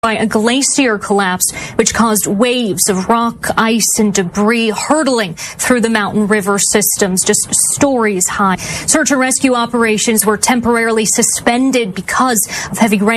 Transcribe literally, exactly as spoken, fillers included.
by a glacier collapse, which caused waves of rock, ice, and debris hurtling through the mountain river systems, just stories high. Search and rescue operations were temporarily suspended because of heavy rain.